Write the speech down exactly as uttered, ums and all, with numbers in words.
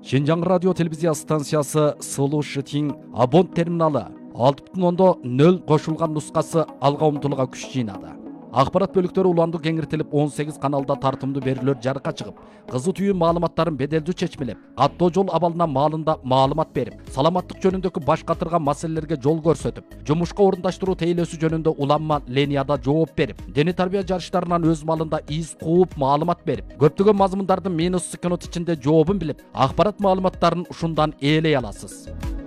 Шинжаң радио телевизия станциясы Сулу Шитин Абон терминалы алты бүтін оннан нөл қошылған нұсқасы алға ұмтылуға күш жинады. Ақпарат бөліктері уланды кеңіртіліп он сегиз каналда тартымды берілер жарыққа шығып, қызы түйін маалыматтарын беделді чечмелеп, аттоо жол абалына маалында маалымат беріп, саламаттық жөнүндөгү баш катырган маселелерге жол көрсөтүп, жумушка орундаштыруу тейлөөсү жөнүндө уланма ленияда жооп берип, дене тарбия жарыштарынан өз малында из кууп маалымат берип, көптөгөн мазмундардын минус секунд ичинде жообун билип, акпарат маалыматтарын ушундан ээлей аласыз.